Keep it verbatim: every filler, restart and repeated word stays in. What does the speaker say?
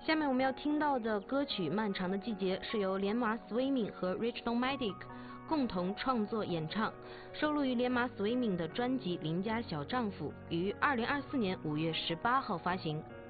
下面我们要听到的歌曲《漫长的季节》是由连马 Swimming 和 Rich Nomadic 共同创作演唱，收录于连马 Swimming 的专辑《邻家小丈夫》，于二零二四年五月十八号发行。